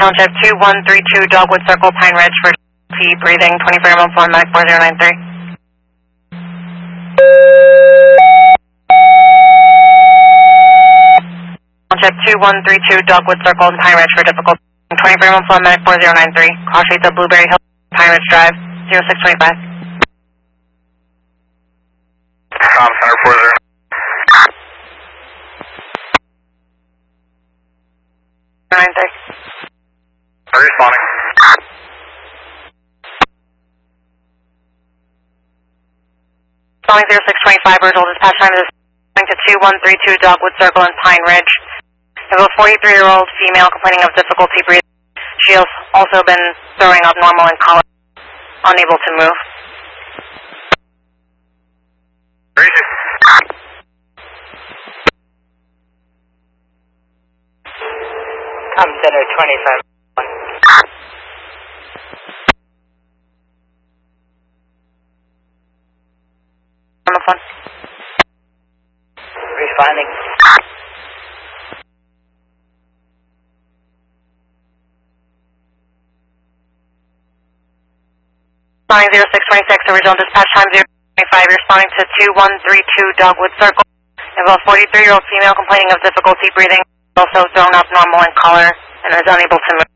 Township 2132 Dogwood Circle, Pine Ridge for T breathing, 24 months 1 Medic 4093. Township 2132 Dogwood Circle, Pine Ridge for difficult 23 months 1 Medic 4093. Call straight to Blueberry Hill, Pine Ridge Drive, 0625. Center 40. Responding. Calling 0625, original dispatch time is to 2132 Dogwood Circle in Pine Ridge. We have a 43-year-old female complaining of difficulty breathing. She has also been throwing up normal and colic, unable to move. Center 25. On the phone. Responding. Calling 0626, original dispatch time 025, responding to 2132 Dogwood Circle. We have a 43-year-old female complaining of difficulty breathing, also thrown up normal in color, and is unable to move.